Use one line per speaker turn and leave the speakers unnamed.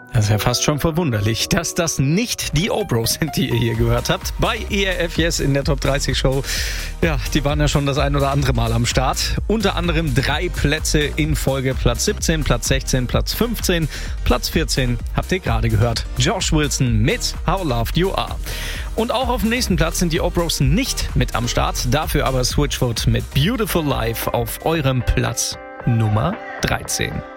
Das ist ja fast schon verwunderlich, dass das nicht die Obros sind, die ihr hier gehört habt. Bei ERF Yes in der Top 30 Show. Ja, die waren ja schon das ein oder andere Mal am Start. Unter anderem 3 Plätze in Folge. Platz 17, Platz 16, Platz 15, Platz 14 habt ihr gerade gehört. Josh Wilson mit How Loved You Are. Und auch auf dem nächsten Platz sind die Obros nicht mit am Start. Dafür aber Switchfoot mit Beautiful Life auf eurem Platz Nummer 13.